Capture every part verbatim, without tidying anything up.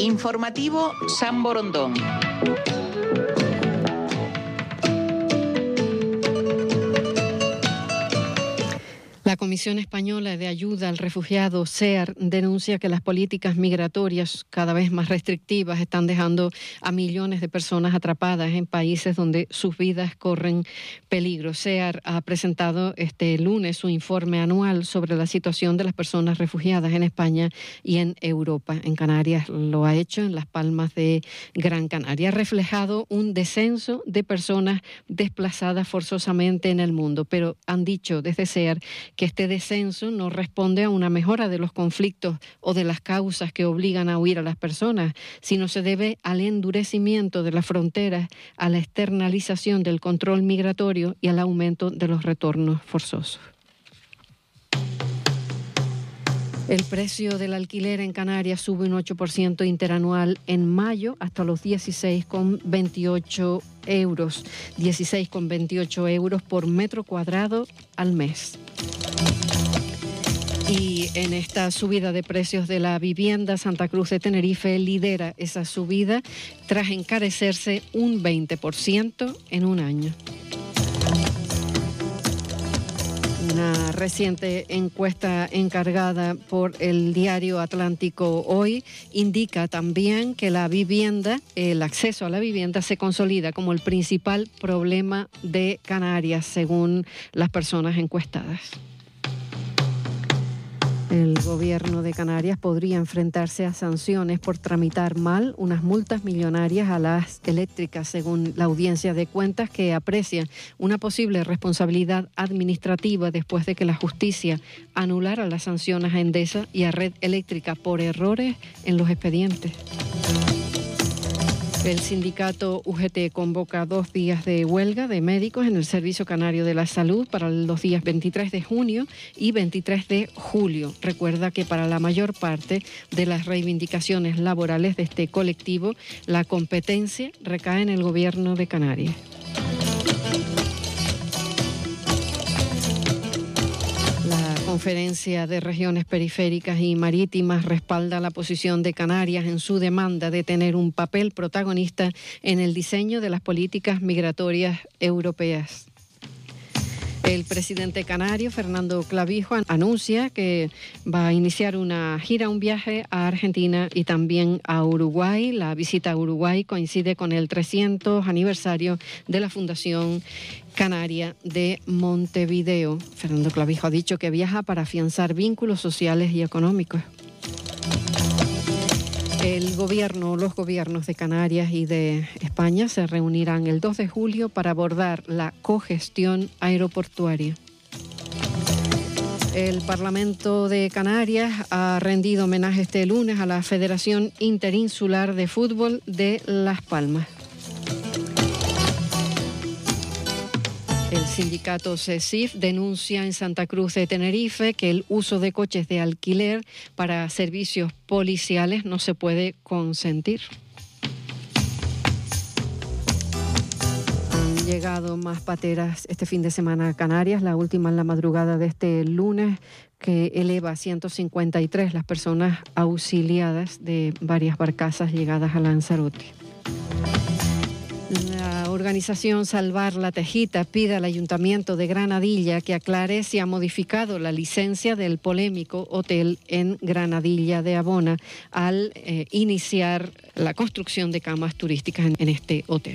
Informativo San Borondón. La Comisión Española de Ayuda al Refugiado, C E A R, denuncia que las políticas migratorias cada vez más restrictivas están dejando a millones de personas atrapadas en países donde sus vidas corren peligro. C E A R ha presentado este lunes su informe anual sobre la situación de las personas refugiadas en España y en Europa. En Canarias lo ha hecho, en Las Palmas de Gran Canaria. Ha reflejado un descenso de personas desplazadas forzosamente en el mundo, pero han dicho desde C E A R que este descenso no responde a una mejora de los conflictos o de las causas que obligan a huir a las personas, sino se debe al endurecimiento de las fronteras, a la externalización del control migratorio y al aumento de los retornos forzosos. El precio del alquiler en Canarias sube un ocho por ciento interanual en mayo hasta los dieciséis coma veintiocho euros, dieciséis coma veintiocho euros por metro cuadrado al mes. Y en esta subida de precios de la vivienda, Santa Cruz de Tenerife lidera esa subida tras encarecerse un veinte por ciento en un año. Una reciente encuesta encargada por el diario Atlántico Hoy indica también que la vivienda, el acceso a la vivienda se consolida como el principal problema de Canarias, según las personas encuestadas. El gobierno de Canarias podría enfrentarse a sanciones por tramitar mal unas multas millonarias a las eléctricas, según la Audiencia de Cuentas, que aprecia una posible responsabilidad administrativa después de que la justicia anulara las sanciones a Endesa y a Red Eléctrica por errores en los expedientes. El sindicato U G T convoca dos días de huelga de médicos en el Servicio Canario de la Salud para los días veintitrés de junio y veintitrés de julio. Recuerda que para la mayor parte de las reivindicaciones laborales de este colectivo, la competencia recae en el Gobierno de Canarias. La Conferencia de Regiones Periféricas y Marítimas respalda la posición de Canarias en su demanda de tener un papel protagonista en el diseño de las políticas migratorias europeas. El presidente canario, Fernando Clavijo, anuncia que va a iniciar una gira, un viaje a Argentina y también a Uruguay. La visita a Uruguay coincide con el trescientos aniversario de la Fundación Canaria de Montevideo. Fernando Clavijo ha dicho que viaja para afianzar vínculos sociales y económicos. El gobierno, los gobiernos de Canarias y de España se reunirán el dos de julio para abordar la cogestión aeroportuaria. El Parlamento de Canarias ha rendido homenaje este lunes a la Federación Interinsular de Fútbol de Las Palmas. El sindicato CESIF denuncia en Santa Cruz de Tenerife que el uso de coches de alquiler para servicios policiales no se puede consentir. Han llegado más pateras este fin de semana a Canarias, la última en la madrugada de este lunes, que eleva a ciento cincuenta y tres las personas auxiliadas de varias barcazas llegadas a Lanzarote. La organización Salvar la Tejita pide al Ayuntamiento de Granadilla que aclare si ha modificado la licencia del polémico hotel en Granadilla de Abona al eh, iniciar la construcción de camas turísticas en, en este hotel.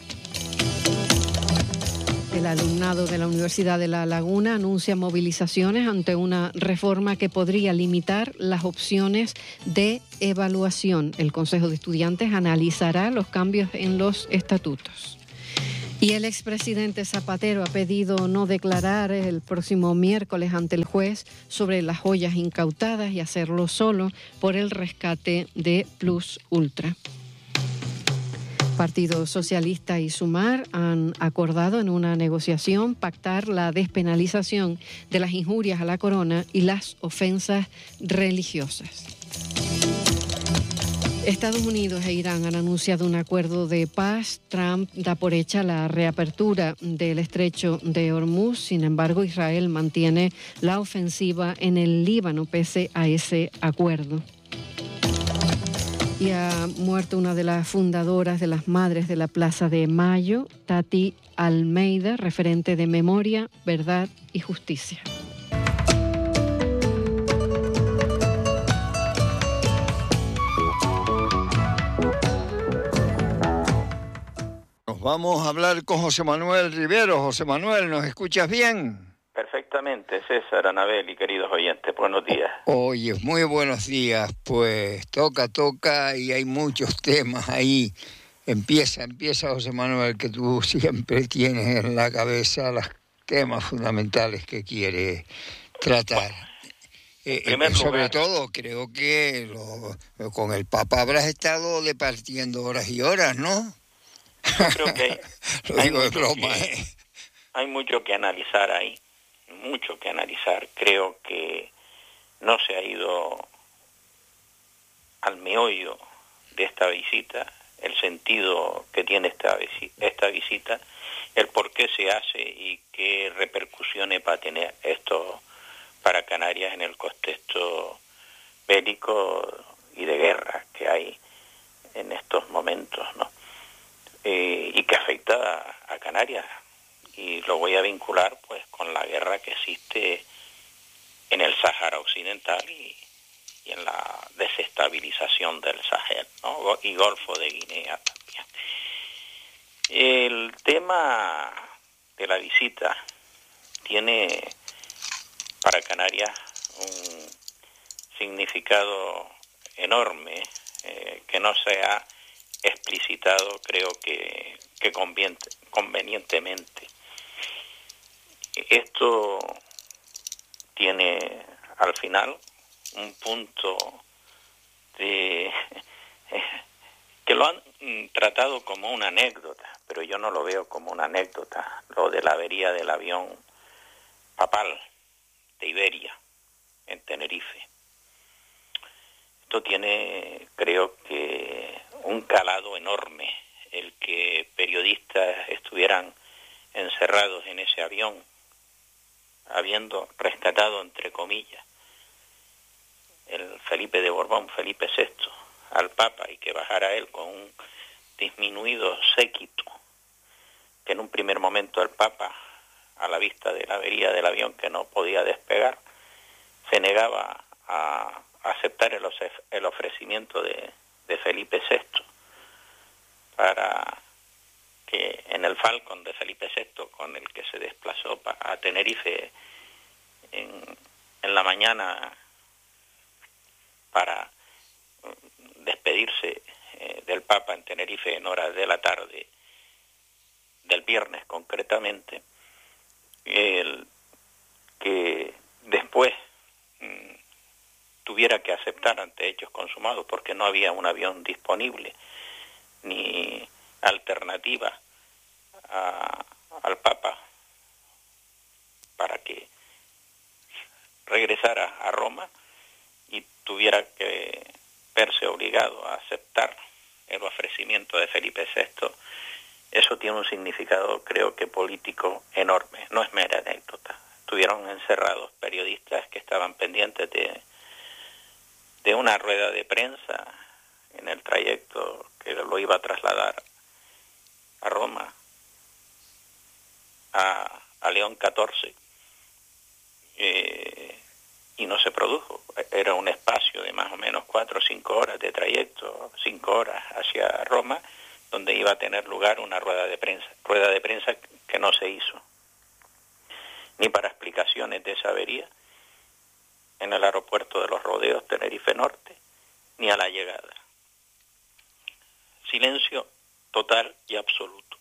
El alumnado de la Universidad de La Laguna anuncia movilizaciones ante una reforma que podría limitar las opciones de evaluación. El Consejo de Estudiantes analizará los cambios en los estatutos. Y el expresidente Zapatero ha pedido no declarar el próximo miércoles ante el juez sobre las joyas incautadas y hacerlo solo por el rescate de Plus Ultra. Partido Socialista y Sumar han acordado en una negociación pactar la despenalización de las injurias a la corona y las ofensas religiosas. Estados Unidos e Irán han anunciado un acuerdo de paz. Trump da por hecha la reapertura del estrecho de Hormuz. Sin embargo, Israel mantiene la ofensiva en el Líbano pese a ese acuerdo. Y ha muerto una de las fundadoras de las Madres de la Plaza de Mayo, Tati Almeida, referente de Memoria, Verdad y Justicia. Nos vamos a hablar con José Manuel Rivero. José Manuel, ¿nos escuchas bien? Perfectamente, César, Anabel y queridos oyentes, buenos días. Oye, muy buenos días, pues toca, toca y hay muchos temas ahí. Empieza, empieza José Manuel, que tú siempre tienes en la cabeza los temas fundamentales que quieres tratar. En Eh, primer eh, sobre lugar, todo, creo que lo, con el Papa habrás estado departiendo horas y horas, ¿no? Yo creo que hay, lo hay, digo de mucho broma, que, ¿eh? hay mucho que analizar ahí, mucho que analizar. Creo que no se ha ido al meollo de esta visita, el sentido que tiene esta, esta visita, el por qué se hace y qué repercusiones va a tener esto para Canarias en el contexto bélico y de guerra que hay en estos momentos, ¿no? Eh, y que afecta a, a Canarias, y lo voy a vincular pues con la guerra que existe en el Sáhara Occidental y, y en la desestabilización del Sahel, ¿no? Y Golfo de Guinea también. El tema de la visita tiene para Canarias un significado enorme eh, que no se ha explicitado, creo que, que convenientemente. Esto tiene al final un punto de que lo han tratado como una anécdota, pero yo no lo veo como una anécdota, lo de la avería del avión papal de Iberia en Tenerife. Esto tiene, creo que, un calado enorme, el que periodistas estuvieran encerrados en ese avión, habiendo rescatado, entre comillas, el Felipe de Borbón, Felipe sexto, al Papa, y que bajara él con un disminuido séquito, que en un primer momento el Papa, a la vista de la avería del avión que no podía despegar, se negaba a aceptar el, el ofrecimiento de, de Felipe sexto para que en el Falcon de Felipe sexto, con el que se desplazó a Tenerife en, en la mañana para despedirse eh, del Papa en Tenerife en horas de la tarde, del viernes concretamente, el que después mmm, tuviera que aceptar ante hechos consumados porque no había un avión disponible ni alternativa a, al Papa para que regresara a Roma y tuviera que verse obligado a aceptar el ofrecimiento de Felipe sexto, eso tiene un significado, creo que político, enorme. No es mera anécdota. Estuvieron encerrados periodistas que estaban pendientes de, de una rueda de prensa en el trayecto que lo iba a trasladar a Roma, a, a León catorce, eh, y no se produjo. Era un espacio de más o menos cuatro o cinco horas de trayecto, cinco horas hacia Roma, donde iba a tener lugar una rueda de prensa, rueda de prensa que no se hizo, ni para explicaciones de esa avería en el aeropuerto de Los Rodeos, Tenerife Norte, ni a la llegada. Silencio total y absoluto.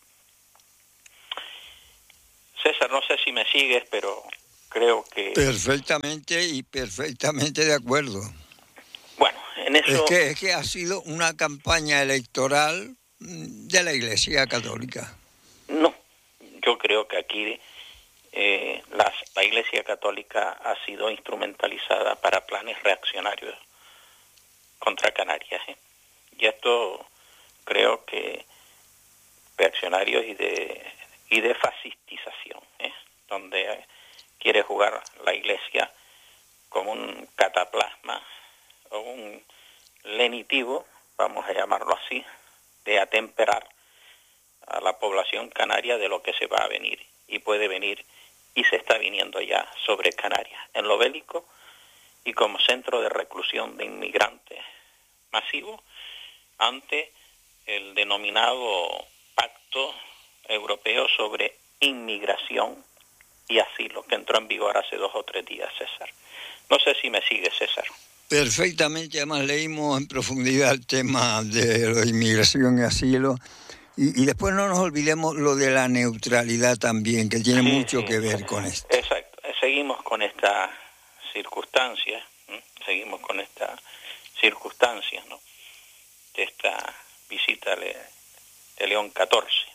César, no sé si me sigues, pero creo que... Perfectamente y perfectamente de acuerdo. Bueno, en eso... Es que, es que ha sido una campaña electoral de la Iglesia Católica. No, yo creo que aquí eh, las, la Iglesia Católica ha sido instrumentalizada para planes reaccionarios contra Canarias, ¿eh? Y esto creo que reaccionarios y de y de fascistización, ¿eh? Donde quiere jugar la Iglesia como un cataplasma o un lenitivo vamos a llamarlo así, de atemperar a la población canaria de lo que se va a venir y puede venir y se está viniendo ya sobre Canarias, en lo bélico y como centro de reclusión de inmigrantes masivos ante el denominado Pacto Europeo sobre Inmigración y Asilo, que entró en vigor hace dos o tres días, César. No sé si me sigue, César. Perfectamente, además leímos en profundidad el tema de la inmigración y asilo, y, y después no nos olvidemos lo de la neutralidad también, que tiene sí, mucho sí, que ver con esto. Exacto, seguimos con esta circunstancia, ¿eh? seguimos con esta circunstancia, ¿no?, de esta visita de León catorce.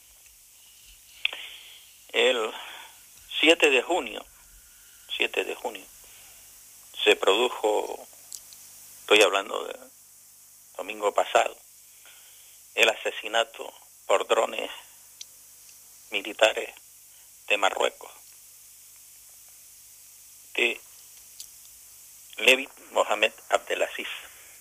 El siete de junio, siete de junio, se produjo, estoy hablando de domingo pasado, el asesinato por drones militares de Marruecos de Levit Mohamed Abdelaziz,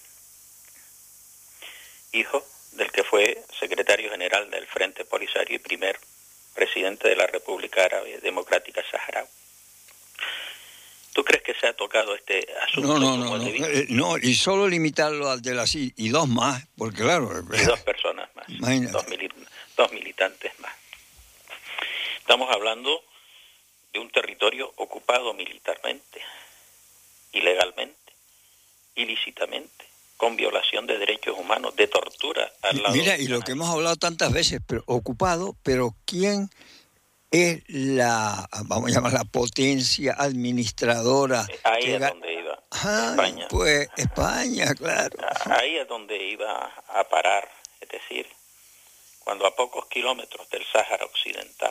hijo del que fue secretario general del Frente Polisario y primer presidente de la República Árabe Democrática Saharaui. ¿Tú crees que se ha tocado este asunto? No, no, como no, no, el eh, no, y solo limitarlo al de la C I y dos más, porque claro... Y dos personas más, dos, mili- dos militantes más. Estamos hablando de un territorio ocupado militarmente, ilegalmente, ilícitamente, con violación de derechos humanos, de tortura al lado. Mira, de y lo que hemos hablado tantas veces, pero ocupado, pero ¿quién es la, vamos a llamar la potencia administradora? Ahí que es ga- donde iba, Ay, España. Pues España, claro. Ahí es donde iba a parar, es decir, cuando a pocos kilómetros del Sáhara Occidental,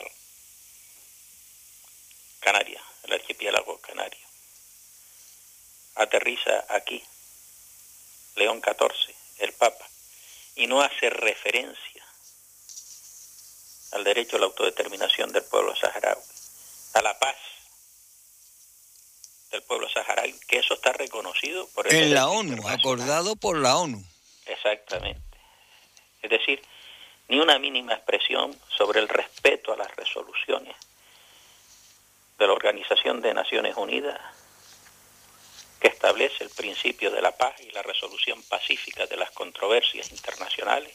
Canarias, el archipiélago canario, aterriza aquí León catorce, el Papa, y no hace referencia al derecho a la autodeterminación del pueblo saharaui, a la paz del pueblo saharaui, que eso está reconocido por el En la derecho ONU, internacional. acordado por la ONU. Exactamente. Es decir, ni una mínima expresión sobre el respeto a las resoluciones de la Organización de Naciones Unidas, que establece el principio de la paz y la resolución pacífica de las controversias internacionales,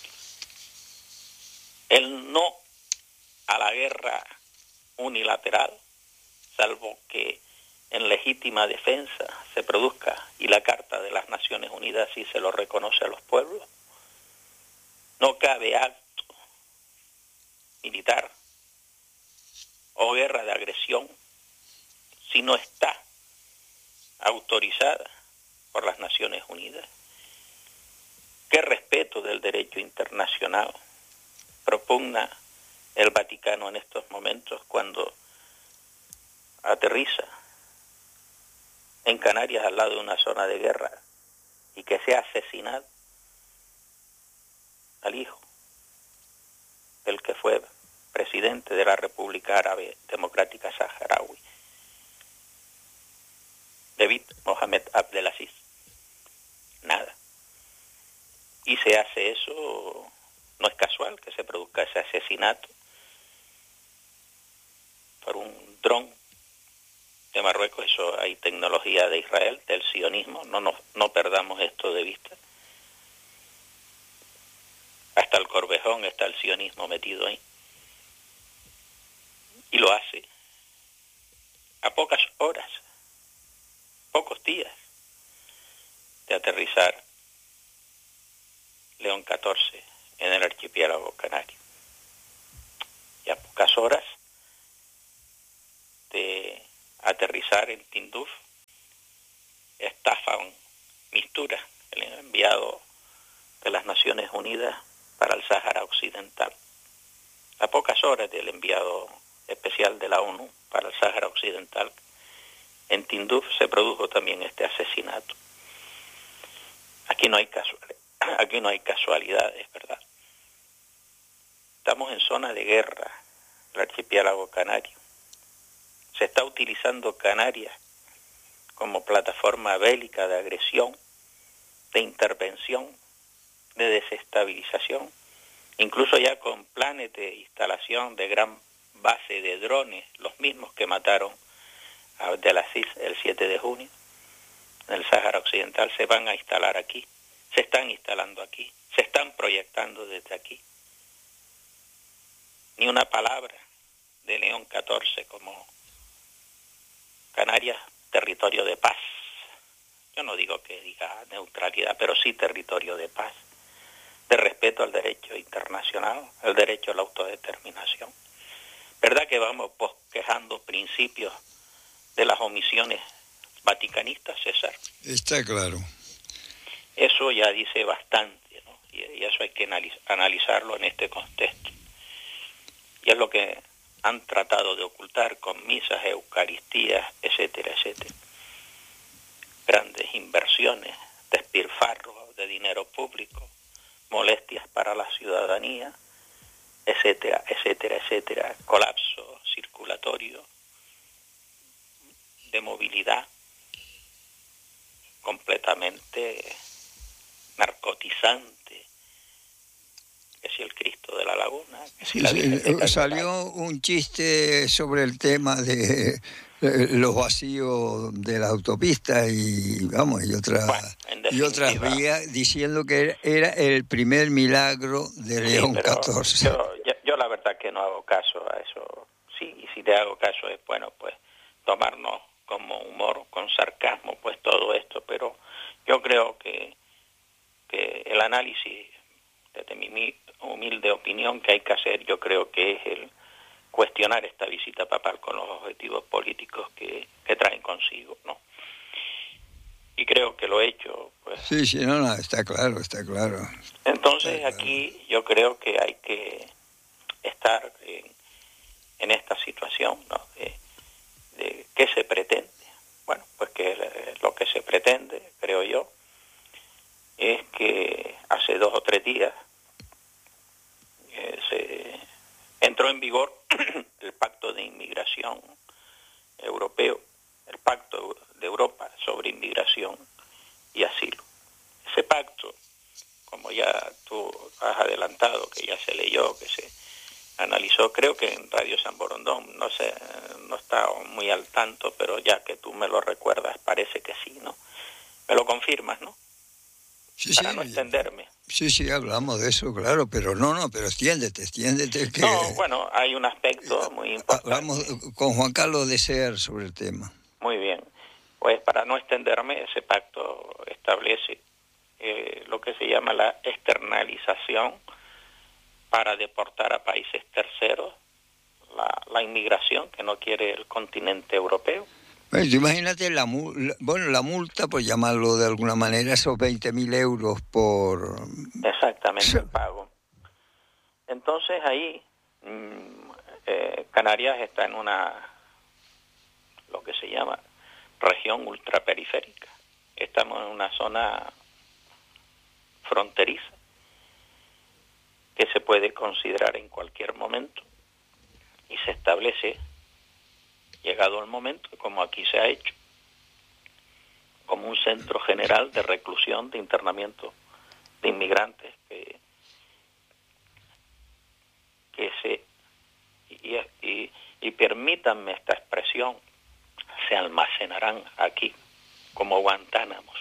el no a la guerra unilateral, salvo que en legítima defensa se produzca, y la Carta de las Naciones Unidas sí se lo reconoce a los pueblos. No cabe acto militar o guerra de agresión si no está autorizada por las Naciones Unidas. ¿Qué respeto del derecho internacional propugna el Vaticano en estos momentos cuando aterriza en Canarias al lado de una zona de guerra y que sea asesinado al hijo del que fue presidente de la República Árabe Democrática Saharaui, David Mohamed Abdelaziz? Nada. Y se hace eso, no es casual que se produzca ese asesinato por un dron de Marruecos. Eso hay tecnología de Israel, del sionismo, no, no, no perdamos esto de vista. Hasta el Corvejón está el sionismo metido ahí. Y lo hace a pocas horas, pocos días de aterrizar León catorce en el archipiélago canario. Y a pocas horas de aterrizar en Tinduf, Staffan Mistura, el enviado de las Naciones Unidas para el Sáhara Occidental. A pocas horas del enviado especial de la ONU para el Sáhara Occidental, en Tinduf se produjo también este asesinato. Aquí no hay casualidades, aquí no hay casualidades, ¿verdad? Estamos en zona de guerra, el archipiélago canario. Se está utilizando Canarias como plataforma bélica de agresión, de intervención de desestabilización, incluso ya con planes de instalación de gran base de drones, los mismos que mataron a Abdelaziz el siete de junio, en el Sáhara Occidental, se van a instalar aquí, se están instalando aquí, se están proyectando desde aquí. Ni una palabra de León catorce como Canarias, territorio de paz. Yo no digo que diga neutralidad, pero sí territorio de paz, de respeto al derecho internacional, el derecho a la autodeterminación. ¿Verdad que vamos bosquejando principios de las omisiones vaticanistas, César? Está claro. Eso ya dice bastante, ¿no? Y, y eso hay que analiz- analizarlo en este contexto. Y es lo que han tratado de ocultar con misas, eucaristías, etcétera, etcétera. Grandes inversiones, despilfarro de dinero público, molestias para la ciudadanía, etcétera, etcétera, etcétera. Colapso circulatorio, de movilidad, completamente narcotizante, que si el Cristo de la Laguna, que si la Sí, Virgen de salió Candelaria. un chiste sobre el tema de eh, los vacíos de la autopista y vamos y otras Bueno, en y otras definitiva, vías, diciendo que era el primer milagro de sí, León pero catorce. yo, yo, yo la verdad que no hago caso a eso. Sí, y si le hago caso es, bueno, pues tomarnos como humor, con sarcasmo, pues todo esto, pero yo creo que, que el análisis, desde mi humilde opinión, que hay que hacer, yo creo que es el cuestionar esta visita papal con los objetivos políticos que, que traen consigo, ¿no? Y creo que lo he hecho, pues. Sí, sí, no, no, está claro, está claro. Entonces Está claro. aquí yo creo que hay que estar en, en esta situación, ¿no? De, de qué se pretende. Bueno, pues que lo que se pretende, creo yo, es que hace dos o tres días eh, se entró en vigor el Pacto de Inmigración Europeo, el Pacto de Europa sobre Inmigración y Asilo. Ese pacto, como ya tú has adelantado, que ya se leyó, que se analizó, creo que en Radio San Borondón, no sé, no está muy al tanto, pero ya que tú me lo recuerdas, parece que sí, ¿no? Me lo confirmas, ¿no? Sí, Para sí, no extenderme. Sí, sí, hablamos de eso, claro, pero no, no, pero extiéndete, extiéndete que... No, bueno, hay un aspecto muy importante. Hablamos con Juan Carlos de Sear sobre el tema. Muy bien. Pues para no extenderme, ese pacto establece eh, lo que se llama la externalización para deportar a países terceros la, la inmigración que no quiere el continente europeo. Bueno, imagínate la, bueno, la multa, por llamarlo de alguna manera, esos veinte mil euros por... Exactamente, el pago. Entonces ahí mmm, eh, Canarias está en una, lo que se llama, región ultraperiférica. Estamos en una zona fronteriza que se puede considerar en cualquier momento y se establece, llegado el momento, como aquí se ha hecho, como un centro general de reclusión, de internamiento de inmigrantes que, que se, y, y, y permítanme esta expresión, se almacenarán aquí como Guantánamos.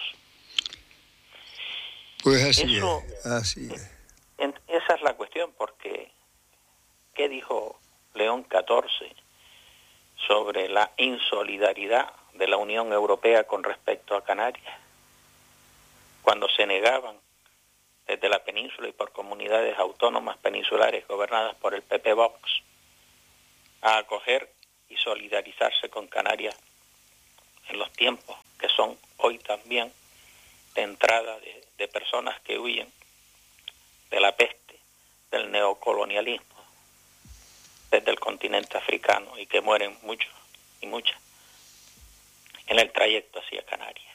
Pues así Eso, es, así es. En, esa es la cuestión, porque ¿qué dijo León catorce sobre la insolidaridad de la Unión Europea con respecto a Canarias? Cuando se negaban desde la península y por comunidades autónomas peninsulares gobernadas por el P P Vox a acoger y solidarizarse con Canarias en los tiempos que son hoy también de entrada de, de personas que huyen de la peste, del neocolonialismo, desde el continente africano, y que mueren muchos y muchas en el trayecto hacia Canarias.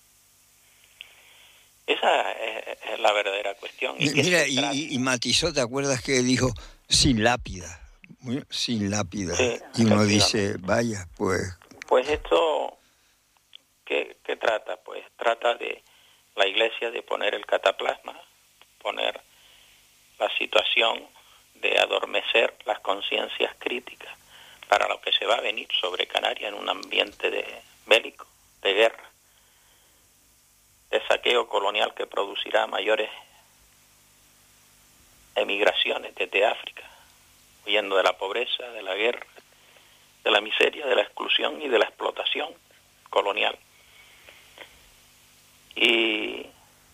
Esa es, es la verdadera cuestión. ¿Y Mira, y, y, y matizó, ¿te acuerdas que dijo sin lápida? Sin lápida. Sí, y uno dice, vaya, pues... Pues esto, ¿qué, qué trata? Pues trata de la Iglesia de poner el cataplasma, poner situación de adormecer las conciencias críticas para lo que se va a venir sobre Canarias en un ambiente de bélico, de guerra, de saqueo colonial que producirá mayores emigraciones desde África, huyendo de la pobreza, de la guerra, de la miseria, de la exclusión y de la explotación colonial. Y,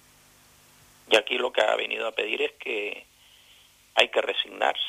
y aquí lo que ha venido a pedir es que hay que resignarse,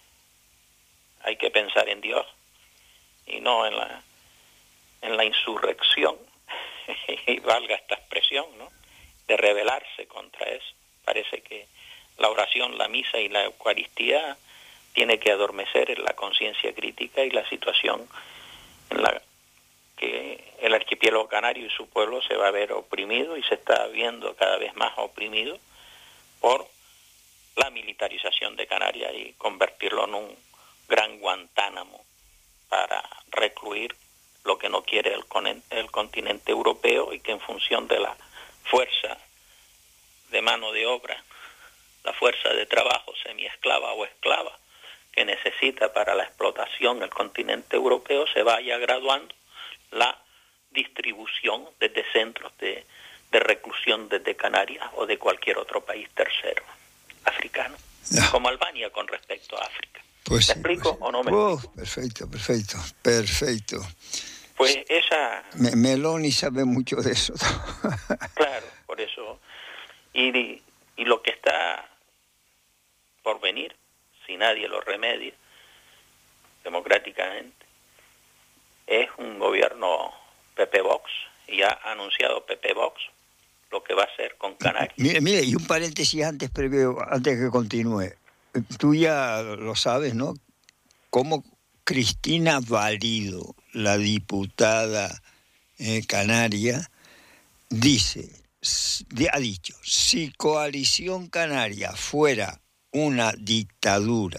hay que pensar en Dios y no en la, en la insurrección, y valga esta expresión, ¿no?, de rebelarse contra eso. Parece que la oración, la misa y la Eucaristía tiene que adormecer en la conciencia crítica y la situación en la que el archipiélago canario y su pueblo se va a ver oprimido y se está viendo cada vez más oprimido por la militarización de Canarias y convertirlo en un gran Guantánamo para recluir lo que no quiere el, con- el continente europeo, y que en función de la fuerza de mano de obra, la fuerza de trabajo semiesclava o esclava que necesita para la explotación el continente europeo, se vaya graduando la distribución desde centros de, de reclusión desde Canarias o de cualquier otro país tercero africano, Ya. como Albania con respecto a África. Pues ¿Me sí, explico pues sí. o no me Oh, explico? perfecto, perfecto, perfecto. Pues esa, Me- Meloni sabe mucho de eso. claro, por eso, y, y lo que está por venir, si nadie lo remedia democráticamente, es un gobierno P P Vox, y ya ha anunciado P P Vox lo que va a hacer con Canarias. Mire, mire, y un paréntesis antes, previo, antes que continúe. Tú ya lo sabes, ¿no? Cómo Cristina Valido, la diputada eh, canaria, dice, s- di- ha dicho, si Coalición Canaria fuera una dictadura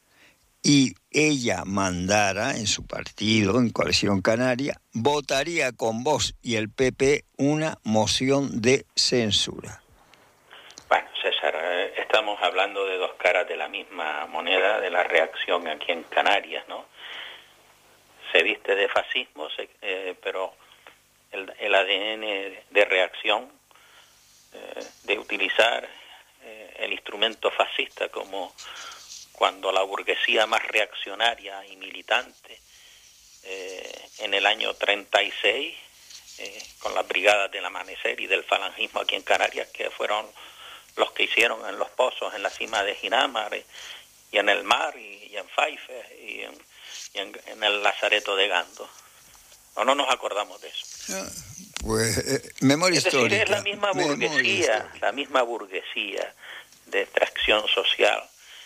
y ella mandara en su partido, en Coalición Canaria, votaría con Vox y el P P una moción de censura. Bueno, César, eh, estamos hablando de dos caras de la misma moneda, de la reacción aquí en Canarias, ¿no? Se viste de fascismo, se, eh, pero el, el A D N de reacción, eh, de utilizar eh, el instrumento fascista, como cuando la burguesía más reaccionaria y militante eh, en el año treinta y seis, eh, con las brigadas del Amanecer y del falangismo aquí en Canarias, que fueron los que hicieron en los pozos, en la cima de Ginamar, y, y en el mar, y, y en Faife, y, en, y en, en el Lazareto de Gando. No, no nos acordamos de eso. Ah, pues eh, memoria Es decir, histórica. es la misma burguesía, la misma burguesía de extracción social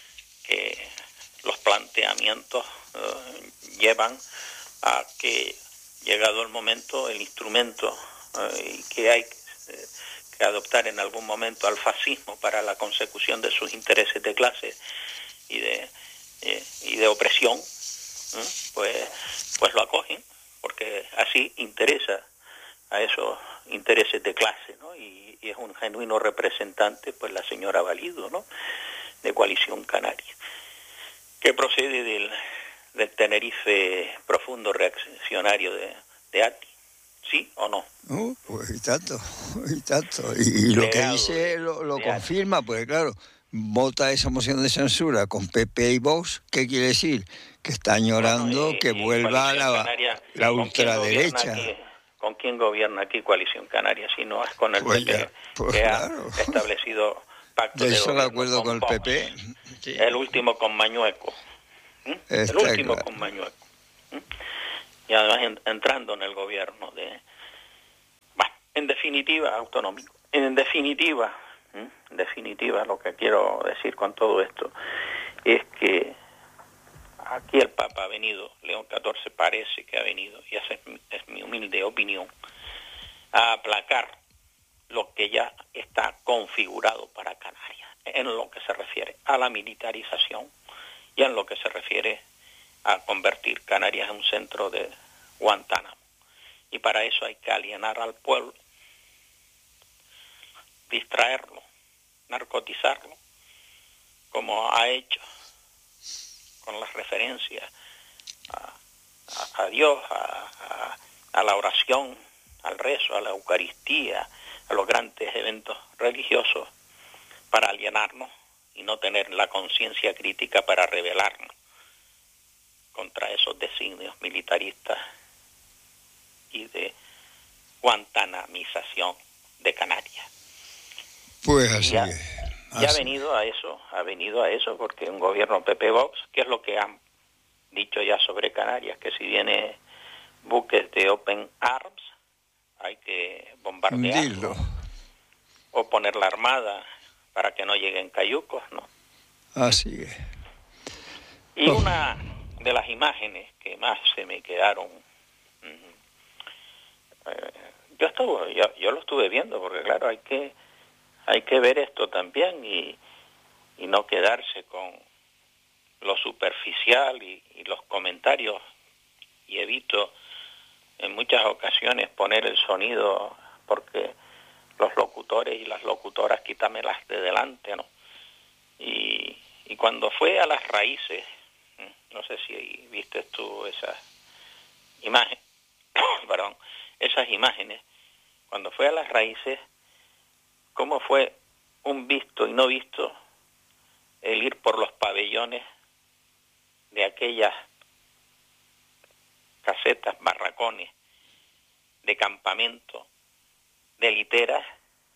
que los planteamientos eh, llevan a que, llegado el momento, el instrumento eh, que hay eh, que adoptar en algún momento al fascismo para la consecución de sus intereses de clase y de eh, y de opresión, ¿eh? pues pues lo acogen, porque así interesa a esos intereses de clase, ¿no? Y, y es un genuino representante, pues la señora Valido, ¿no?, de Coalición Canaria, que procede del, del Tenerife profundo reaccionario de, de Ati. ¿Sí o no? Uh, pues y tanto, y tanto. Y, y lo que dice lo, lo confirma, pues claro, vota esa moción de censura con P P y Vox. ¿Qué quiere decir? Que está añorando Bueno, y, que y vuelva Coalición la, Canaria, la ¿con quién ultraderecha. gobierna aquí? ¿Con quién gobierna aquí Coalición Canaria? Si no es con el Pues P P, ya, pues que claro. ha establecido pacto De de eso de gobierno acuerdo con, con el Vox. P P. Sí. El último con Mañueco. ¿Mm? El Está último claro. con Mañueco. ¿Mm? Y además en, entrando en el gobierno de... Bueno, en definitiva, autonómico. En definitiva, ¿Mm? en definitiva, lo que quiero decir con todo esto es que aquí el Papa ha venido, León catorce parece que ha venido, y esa es mi, es mi humilde opinión, a aplacar lo que ya está configurado para Canarias, en lo que se refiere a la militarización y en lo que se refiere a convertir Canarias en un centro de Guantánamo. Y para eso hay que alienar al pueblo, distraerlo, narcotizarlo, como ha hecho, con las referencias a, a, a Dios, a, a, a la oración, al rezo, a la Eucaristía, a los grandes eventos religiosos, para alienarnos y no tener la conciencia crítica para rebelarnos contra esos designios militaristas y de guantanamización de Canarias. Pues así ya, es. Ya ha Así. venido a eso, ha venido a eso, porque un gobierno P P Vox, ¿qué es lo que han dicho ya sobre Canarias? Que si viene buques de Open Arms, hay que bombardearlo, Hundirlo. o poner la armada para que no lleguen cayucos, ¿no? Así es. Y Oh. una de las imágenes que más se me quedaron, eh, yo estuve, yo, yo lo estuve viendo, porque claro, hay que hay que ver esto también y, y no quedarse con lo superficial y, y los comentarios, y evito en muchas ocasiones poner el sonido porque los locutores y las locutoras quítamelas de delante, ¿no? Y, y cuando fue a las raíces, no sé si viste tú esas imágenes, perdón, esas imágenes, cuando fue a las raíces, cómo fue un visto y no visto el ir por los pabellones de aquellas casetas, barracones, de campamento, de literas,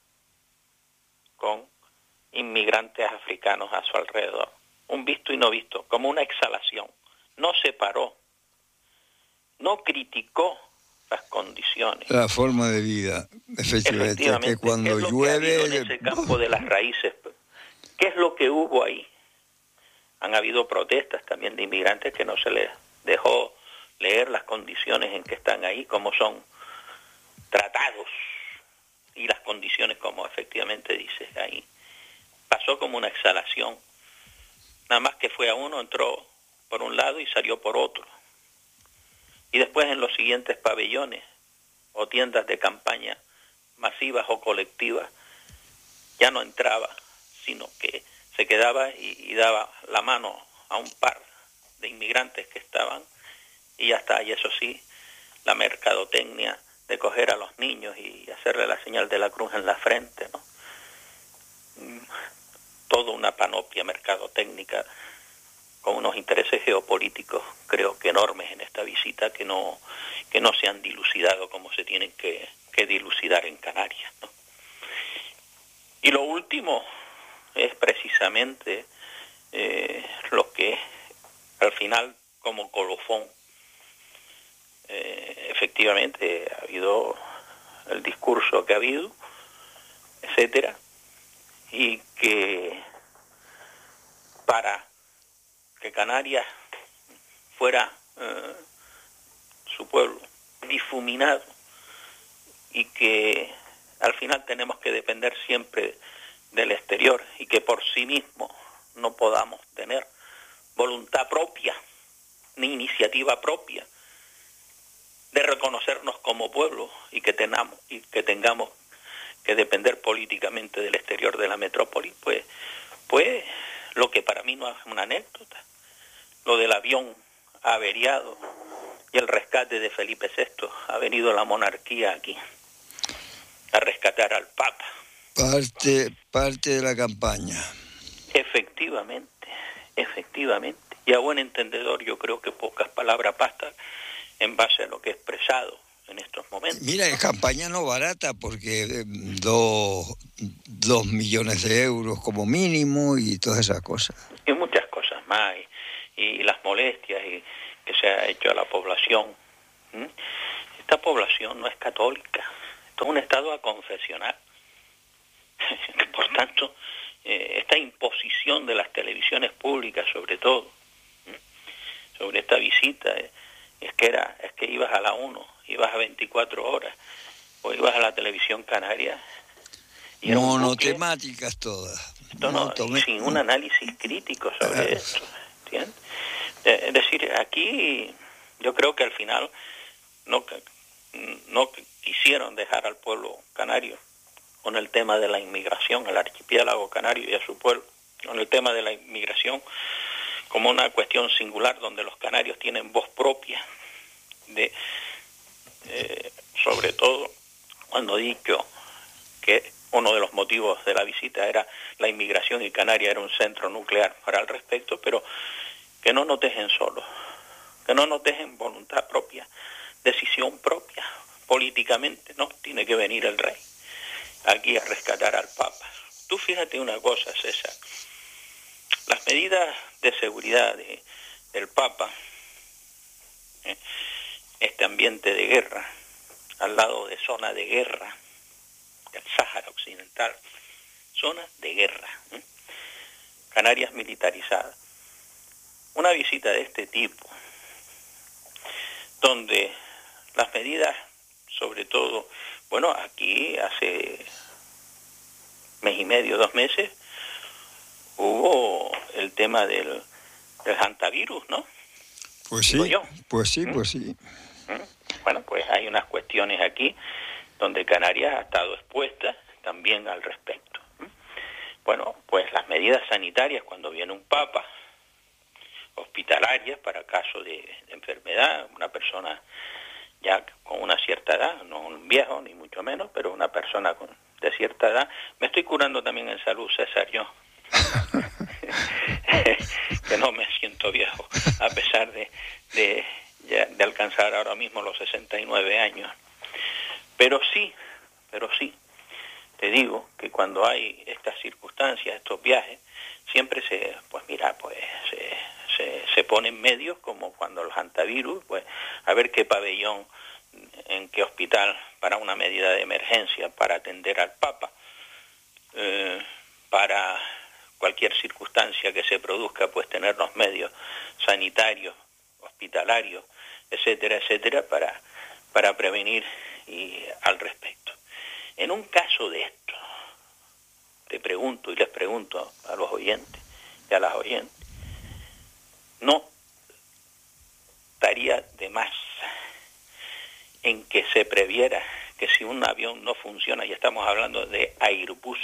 con inmigrantes africanos a su alrededor. Un visto y no visto, como una exhalación. No se paró, no criticó las condiciones. La forma de vida, efectivamente, Efectivamente, que cuando ¿qué es lo llueve... que ha habido en ese campo de las raíces? ¿Qué es lo que hubo ahí? Han habido protestas también de inmigrantes que no se les dejó leer las condiciones en que están ahí, cómo son tratados, y las condiciones como efectivamente dice ahí. Pasó como una exhalación. Nada más que fue a uno, entró por un lado y salió por otro. Y después en los siguientes pabellones o tiendas de campaña masivas o colectivas, ya no entraba, sino que se quedaba y, y daba la mano a un par de inmigrantes que estaban, y ya está. Y eso sí, la mercadotecnia de coger a los niños y hacerle la señal de la cruz en la frente, ¿no? Toda una panoplia mercadotécnica con unos intereses geopolíticos, creo que enormes en esta visita, que no que no se han dilucidado como se tienen que, que dilucidar en Canarias, ¿no? Y lo último es precisamente eh, lo que al final, como colofón, eh, efectivamente ha habido el discurso que ha habido, etcétera, y que para que Canarias fuera eh, su pueblo difuminado, y que al final tenemos que depender siempre del exterior, y que por sí mismo no podamos tener voluntad propia ni iniciativa propia de reconocernos como pueblo, y que tengamos y que tengamos que depender políticamente del exterior de la metrópoli, pues pues lo que para mí no es una anécdota, lo del avión averiado y el rescate de Felipe sexto. Ha venido la monarquía aquí a rescatar al Papa. Parte, parte de la campaña. Efectivamente, efectivamente. Y a buen entendedor, yo creo que pocas palabras bastan en base a lo que he expresado en estos momentos. Mira, es campaña no barata, porque eh, dos, dos millones de euros como mínimo y todas esas cosas. Y muchas cosas más, y, y las molestias y que se ha hecho a la población. ¿Mm? Esta población no es católica, esto es un estado aconfesional. Por tanto, eh, esta imposición de las televisiones públicas, sobre todo, ¿Mm? sobre esta visita, eh, es que era, es que ibas a la uno, ibas a veinticuatro horas, o ibas a la televisión canaria. Y monotemáticas todas. No, no, y sin un análisis crítico sobre esto, ¿entiendes? Es decir, aquí yo creo que al final no, no quisieron dejar al pueblo canario con el tema de la inmigración, al archipiélago canario y a su pueblo, con el tema de la inmigración como una cuestión singular donde los canarios tienen voz propia, de eh, sobre todo cuando digo que uno de los motivos de la visita era la inmigración y Canarias era un centro nuclear para el respecto, pero que no nos dejen solos, que no nos dejen voluntad propia, decisión propia, políticamente, no, tiene que venir el rey aquí a rescatar al Papa. Tú fíjate una cosa, César, las medidas de seguridad de, del Papa, eh, este ambiente de guerra, al lado de zona de guerra, del Sáhara Occidental, zonas de guerra, ¿eh? Canarias militarizadas. Una visita de este tipo, donde las medidas, sobre todo, bueno, aquí hace mes y medio, dos meses, hubo el tema del, del hantavirus, ¿no? Pues sí, pues sí, pues sí. Bueno, pues hay unas cuestiones aquí donde Canarias ha estado expuesta también al respecto. Bueno, pues las medidas sanitarias cuando viene un papa, hospitalarias para caso de, de enfermedad, una persona ya con una cierta edad, no un viejo ni mucho menos, pero una persona con, de cierta edad. Me estoy curando también en salud, César, yo. Que no me siento viejo, a pesar de, de, de alcanzar ahora mismo los sesenta y nueve años. Pero sí, pero sí, te digo que cuando hay estas circunstancias, estos viajes, siempre se, pues mira, pues se, se, se ponen medios como cuando el hantavirus, pues a ver qué pabellón, en qué hospital para una medida de emergencia, para atender al Papa, eh, para cualquier circunstancia que se produzca, pues tener los medios sanitarios, hospitalarios, etcétera, etcétera, para, para prevenir y al respecto. En un caso de esto, te pregunto y les pregunto a los oyentes y a las oyentes, no estaría de más en que se previera que si un avión no funciona, y estamos hablando de Airbus,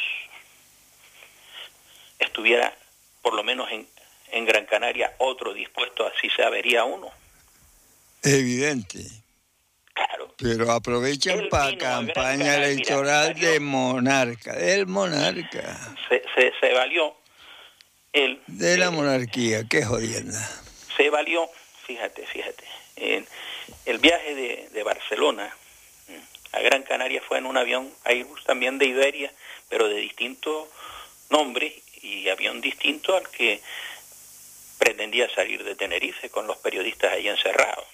estuviera por lo menos en, en Gran Canaria otro dispuesto a si se avería uno. Evidente. Claro. Pero aprovechan para campaña electoral mira, de monarca, del monarca. Se, se, se valió el... De la eh, monarquía, qué jodienda. Se valió, fíjate, fíjate, en el viaje de, de Barcelona a Gran Canaria fue en un avión Airbus también de Iberia, pero de distinto nombre y avión distinto al que pretendía salir de Tenerife con los periodistas ahí encerrados.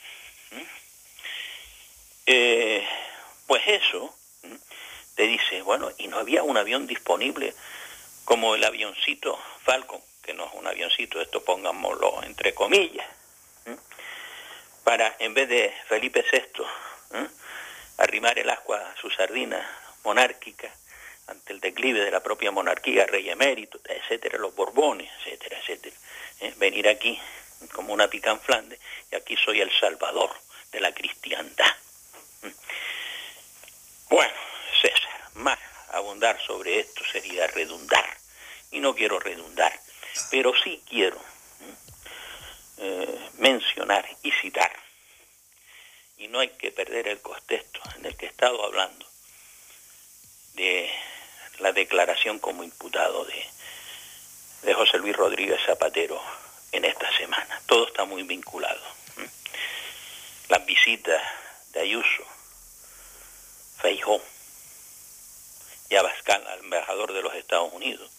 Eh, pues eso te dice, bueno, y no había un avión disponible como el avioncito Falcon, que no es un avioncito, esto pongámoslo entre comillas, ¿eh? Para, en vez de Felipe sexto, ¿eh? arrimar el ascua a su sardina monárquica ante el declive de la propia monarquía, rey emérito, etcétera, los Borbones, etcétera, etcétera, ¿eh? venir aquí como una picanflande, y aquí soy el salvador de la cristiandad. Bueno, César, más abundar sobre esto sería redundar, y no quiero redundar, pero sí quiero eh, mencionar y citar, y no hay que perder el contexto en el que he estado hablando, de la declaración como imputado de, de José Luis Rodríguez Zapatero en esta semana. Todo está muy vinculado. Las visitas de Ayuso, Feijóo y Abascal al embajador de los Estados Unidos,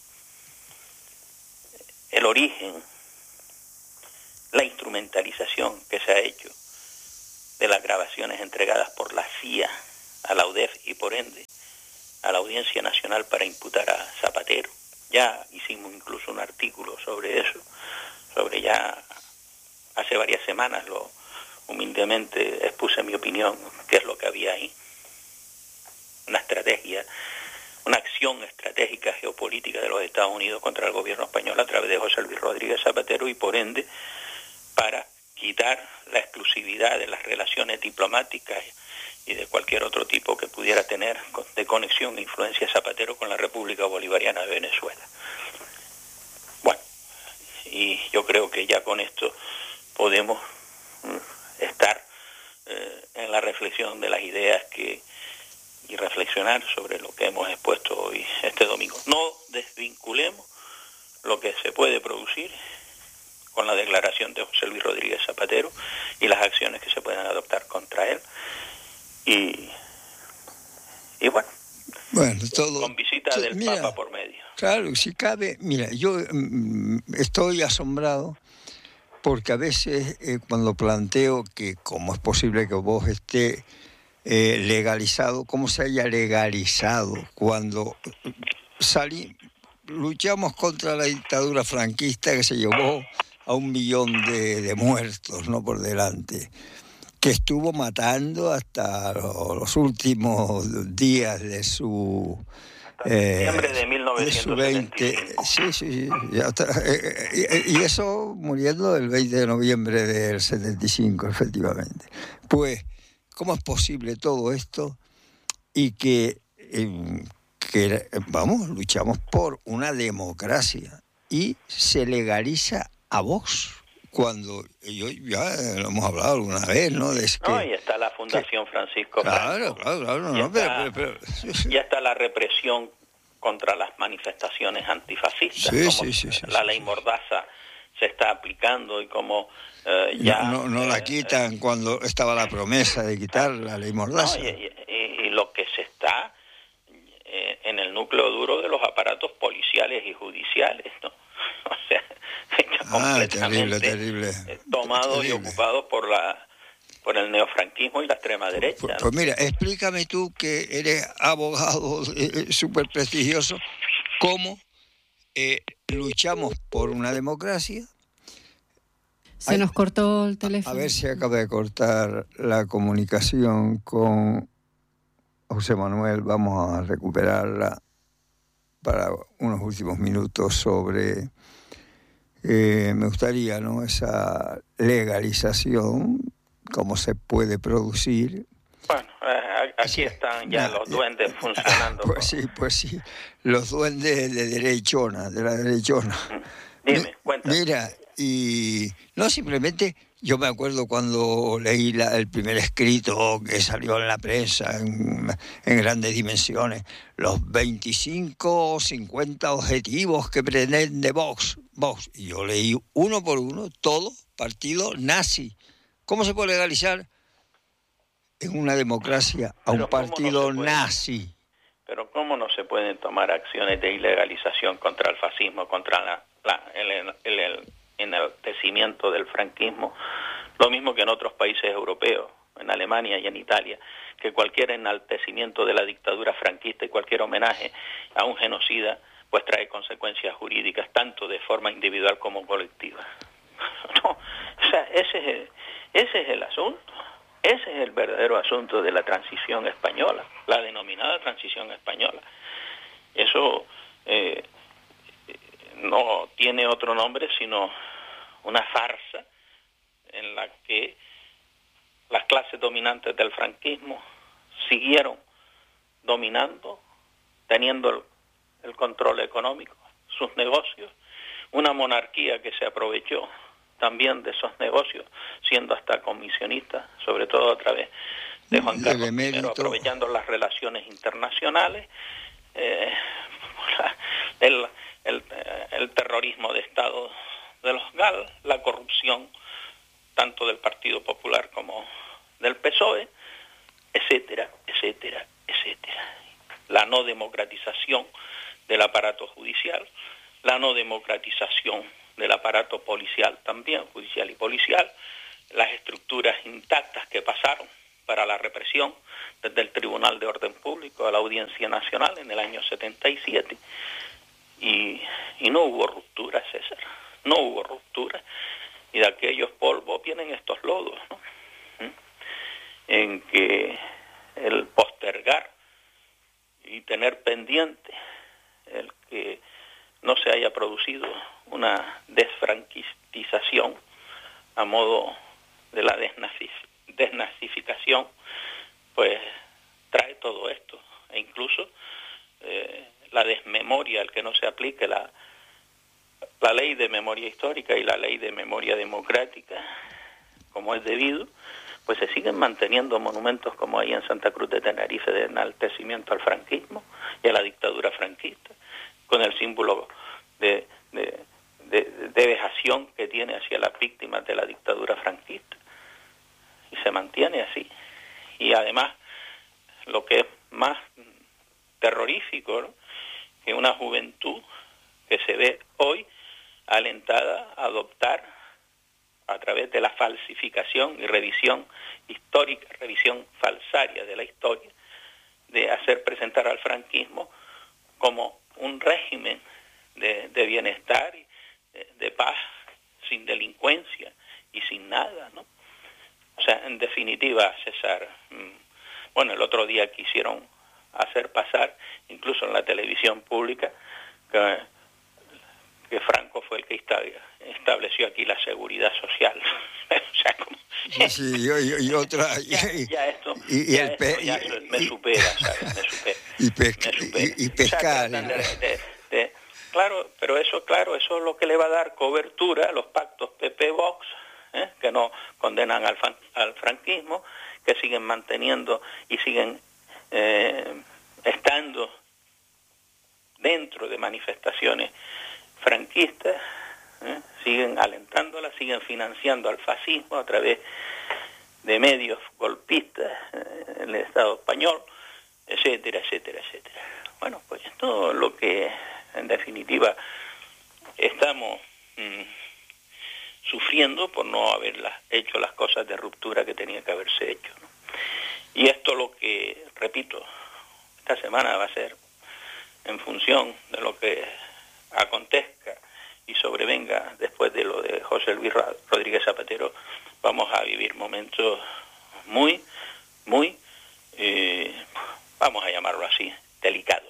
el origen, la instrumentalización que se ha hecho de las grabaciones entregadas por la C I A a la U D E F y por ende a la Audiencia Nacional para imputar a Zapatero. Ya hicimos incluso un artículo sobre eso, sobre ya hace varias semanas lo humildemente expuse mi opinión, qué es lo que había ahí. Una estrategia, una acción estratégica geopolítica de los Estados Unidos contra el gobierno español a través de José Luis Rodríguez Zapatero y por ende para quitar la exclusividad de las relaciones diplomáticas y de cualquier otro tipo que pudiera tener de conexión e influencia Zapatero con la República Bolivariana de Venezuela. y yo creo que ya con esto podemos mm, estar eh, en la reflexión de las ideas que y reflexionar sobre lo que hemos expuesto hoy, este domingo. No desvinculemos lo que se puede producir con la declaración de José Luis Rodríguez Zapatero y las acciones que se puedan adoptar contra él. Y, y bueno, bueno todo, con visita del mira, Papa por medio. Claro, si cabe, mira, yo mm, estoy asombrado porque a veces eh, cuando planteo que cómo es posible que vos esté eh, legalizado, cómo se haya legalizado cuando salí, luchamos contra la dictadura franquista que se llevó a un millón de, de muertos, ¿no?, por delante, que estuvo matando hasta los, los últimos días de su... Eh, de mil novecientos setenta y su cinco. veinte, sí, sí, sí. Hasta, eh, eh, y eso muriendo el veinte de noviembre del setenta y cinco, efectivamente. Pues, ¿cómo es posible todo esto? Y que, eh, que, vamos, luchamos por una democracia y se legaliza a Vox. Cuando yo ya lo hemos hablado alguna vez, ¿no? De que, no, y está la Fundación que, Francisco claro, Franco. Claro, claro, no, y no, está, pero, pero, pero, ya está la represión contra las manifestaciones antifascistas, sí, como sí, sí, sí, la sí, ley sí. Mordaza se está aplicando y como eh, ya... No, no, no la quitan eh, cuando estaba la promesa de quitar la ley Mordaza. No, y, y, y lo que se está eh, en el núcleo duro de los aparatos policiales y judiciales, ¿no? O sea, ah, terrible, terrible. Tomado terrible. y ocupado por la por el neofranquismo y la extrema derecha. Pues, ¿no? pues mira, explícame tú, que eres abogado eh, súper prestigioso, cómo eh, luchamos por una democracia. Se Ay, nos cortó el teléfono. A, a ver si acaba de cortar la comunicación con José Manuel. Vamos a recuperarla para unos últimos minutos sobre... Eh, me gustaría, ¿no?, esa legalización, cómo se puede producir. Bueno, eh, aquí sí, están ya nah, los duendes eh, funcionando. Pues sí, pues sí, los duendes de derechona, de la derechona. Dime, cuéntame. Mira, y no simplemente, yo me acuerdo cuando leí la, el primer escrito que salió en la prensa en, en grandes dimensiones, los veinticinco o cincuenta objetivos que pretende Vox, Vox, y yo leí uno por uno, todo partido nazi. ¿Cómo se puede legalizar en una democracia a un partido no nazi? Pero ¿cómo no se pueden tomar acciones de ilegalización contra el fascismo, contra la, la, el, el, el enaltecimiento del franquismo? Lo mismo que en otros países europeos, en Alemania y en Italia, que cualquier enaltecimiento de la dictadura franquista y cualquier homenaje a un genocida pues trae consecuencias jurídicas, tanto de forma individual como colectiva. No, o sea, ese es el, ese es el asunto. Ese es el verdadero asunto de la transición española, la denominada transición española. Eso eh, no tiene otro nombre sino una farsa en la que las clases dominantes del franquismo siguieron dominando, teniendo el, el control económico, sus negocios, una monarquía que se aprovechó también de esos negocios, siendo hasta comisionista, sobre todo a través de Juan Carlos primero, aprovechando las relaciones internacionales, eh, el, el, el terrorismo de Estado de los GAL, la corrupción tanto del Partido Popular como del P S O E, etcétera, etcétera, etcétera. La no democratización del aparato judicial, la no democratización del aparato policial también, judicial y policial, las estructuras intactas que pasaron para la represión desde el Tribunal de Orden Público a la Audiencia Nacional en el año setenta y siete. Y, y no hubo ruptura, César, no hubo ruptura. Y de aquellos polvos vienen estos lodos, ¿no? ¿Mm? En que el postergar y tener pendiente el que no se haya producido una desfranquistización a modo de la desnazificación, pues trae todo esto. E incluso eh, la desmemoria, el que no se aplique la, la la ley de memoria histórica y la ley de memoria democrática, como es debido, pues se siguen manteniendo monumentos como ahí en Santa Cruz de Tenerife de enaltecimiento al franquismo y a la dictadura franquista, con el símbolo de, de, de, de vejación que tiene hacia las víctimas de la dictadura franquista. Y se mantiene así. Y además, lo que es más terrorífico, ¿no?, que una juventud que se ve hoy alentada a adoptar a través de la falsificación y revisión histórica, revisión falsaria de la historia, de hacer presentar al franquismo como un régimen de, de bienestar, de, de paz, sin delincuencia y sin nada, ¿no? O sea, en definitiva, César, bueno, el otro día quisieron hacer pasar, incluso en la televisión pública, que, que Franco fue el que estableció aquí la seguridad social. O sea, como, sí, y, y, y otra... ya, ya esto, y, y ya el esto pe, ya y, me supera, ¿sabes? Me supera. Y, pesca, me supera. y, y pescar. O sea, de, de, de, claro, pero eso, claro, eso es lo que le va a dar cobertura a los pactos P P-Vox, ¿eh?, que no condenan al, fan, al franquismo, que siguen manteniendo y siguen eh, estando dentro de manifestaciones franquistas, ¿eh?, siguen alentándolas, siguen financiando al fascismo a través de medios golpistas eh, en el Estado español, etcétera, etcétera, etcétera. Bueno, pues esto es lo que en definitiva estamos mmm, sufriendo por no haber hecho las cosas de ruptura que tenía que haberse hecho, ¿no? Y esto lo que, repito, esta semana va a ser en función de lo que acontezca y sobrevenga después de lo de José Luis Rodríguez Zapatero. Vamos a vivir momentos muy, muy, eh, vamos a llamarlo así, delicados.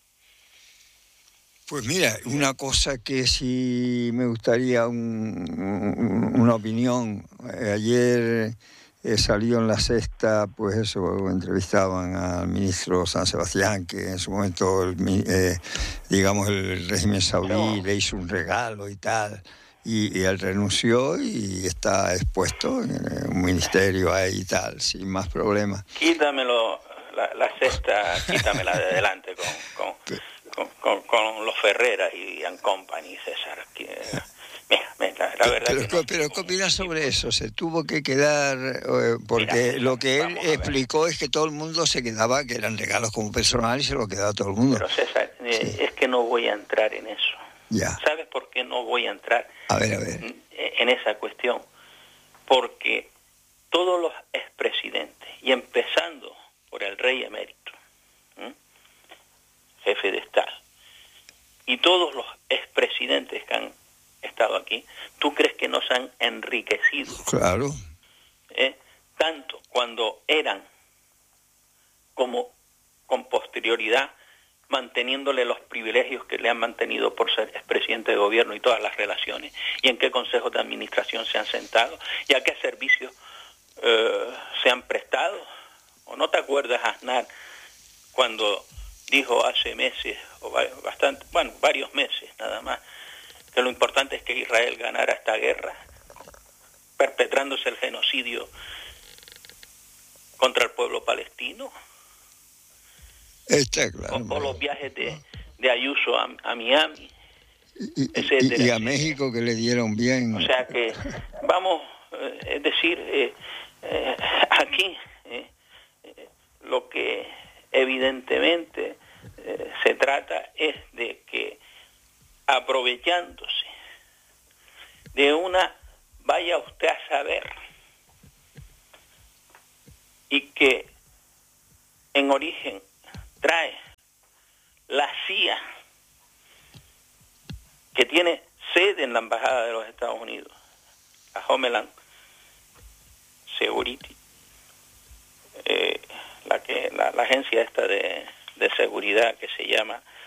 Pues mira, una cosa que sí me gustaría un, un, una opinión. Ayer eh, salió en La Sexta, pues eso, entrevistaban al ministro San Sebastián, que en su momento, el, eh, digamos, el régimen saudí le hizo un regalo y tal, y, y él renunció y está expuesto en un ministerio ahí y tal, sin más problemas. Quítamelo, la, la Sexta, quítamela de adelante con... con... Con, con, con los Ferreras y and Company, César. Que, mira, mira, la verdad pero, que no, pero ¿qué opinas sobre eso? Se tuvo que quedar, eh, porque mira, César, lo que él explicó es que todo el mundo se quedaba, que eran regalos como personal y se lo quedaba todo el mundo. Pero César, eh, sí. es que no voy a entrar en eso. Ya. ¿Sabes por qué no voy a entrar a ver, a ver. en esa cuestión? Porque todos los expresidentes, y empezando por el rey emérito, ¿eh?, jefe de Estado, y todos los expresidentes que han estado aquí, ¿tú crees que nos han enriquecido? Claro. ¿Eh? Tanto cuando eran como con posterioridad, manteniéndole los privilegios que le han mantenido por ser expresidente de gobierno y todas las relaciones, y en qué consejos de administración se han sentado, y a qué servicios eh, se han prestado. ¿O no te acuerdas, Aznar, cuando dijo hace meses, o bastante, bueno, varios meses nada más, que lo importante es que Israel ganara esta guerra, perpetrándose el genocidio contra el pueblo palestino? Está claro. O, o los viajes de, de Ayuso a, a Miami, y, etcétera. Y, y a México, que le dieron bien. O sea que, vamos, eh, es decir, eh, eh, aquí eh, eh, lo que evidentemente eh, se trata es de que, aprovechándose de una, vaya usted a saber, y que en origen trae la C I A, que tiene sede en la Embajada de los Estados Unidos, la Homeland Security, eh, la que la, la agencia esta de, de seguridad que se llama